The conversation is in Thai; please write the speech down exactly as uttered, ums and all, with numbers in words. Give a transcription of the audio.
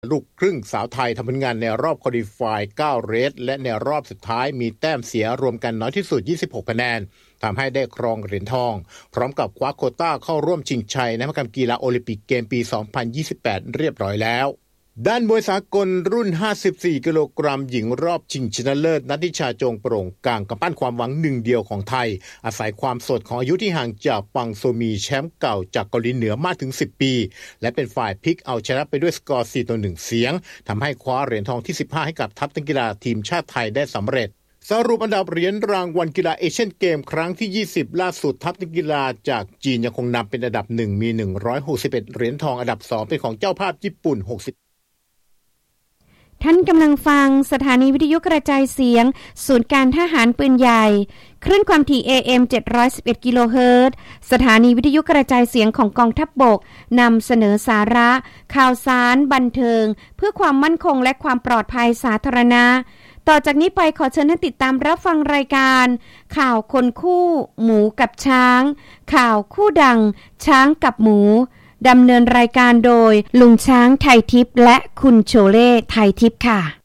ลูกครึ่งสาวไทยทำผลงานในรอบควอลิฟายเก้าเรสและในรอบสุดท้ายมีแต้มเสียรวมกันน้อยที่สุดยี่สิบหกคะแนนทำให้ได้ครองเหรียญทองพร้อมกับคว้าโควต้าเข้าร่วมชิงชัยในมหกรรมกีฬาโอลิมปิกเกมปีสองพันยี่สิบแปดเรียบร้อยแล้วด้านมวยสากลรุ่นห้าสิบสี่กิโลกรัมหญิงรอบชิงชนะเลิศนัทธิชาจงโปร่งกลางกำปั้นความหวังหนึ่งเดียวของไทยอาศัยความสดของอายุที่ห่างจากปังโซมีแชมป์เก่าจากเกาหลีเหนือมากถึงสิบปีและเป็นฝ่ายพลิกเอาชนะไปด้วยสกอร์สี่ต่อหนึ่งเสียงทำให้คว้าเหรียญทองที่สิบห้าให้กับทัพนักกีฬาทีมชาติไทยได้สำเร็จสรุปอันดับเหรียญรางวัลกีฬาเอเชียนเกมครั้งที่ยี่สิบล่าสุดทัพนักกีฬาจากจีนยังคงนำเป็นอันดับหนึ่งมีหนึ่งร้อยหกสิบเอ็ดเหรียญทองอันดับสองเป็นของเจ้าภาพญี่ปุ่นหกสิบท่านกำลังฟังสถานีวิทยุกระจายเสียงศูนย์การทหารปืนใหญ่คลื่นความถี่ เอ เอ็ม เจ็ดร้อยสิบเอ็ด กิโลเฮิรตซ์สถานีวิทยุกระจายเสียงของกองทัพบกนำเสนอสาระข่าวสารบันเทิงเพื่อความมั่นคงและความปลอดภัยสาธารณะต่อจากนี้ไปขอเชิญท่านติดตามรับฟังรายการข่าวคนคู่หมูกับช้างข่าวคู่ดังช้างกับหมูดำเนินรายการโดยลุงช้างไทยทิพย์และคุณโชเล่ไทยทิพย์ค่ะ